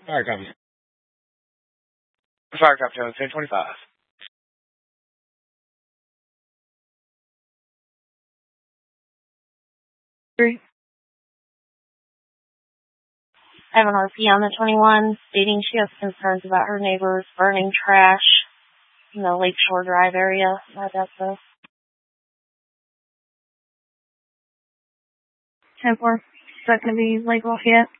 Fire copy. Fire copy on 1025. I have an RP on the 21 stating she has concerns about her neighbors burning trash in the Lakeshore Drive area. Odessa. 10-4. Is that going to be Lake Lafayette?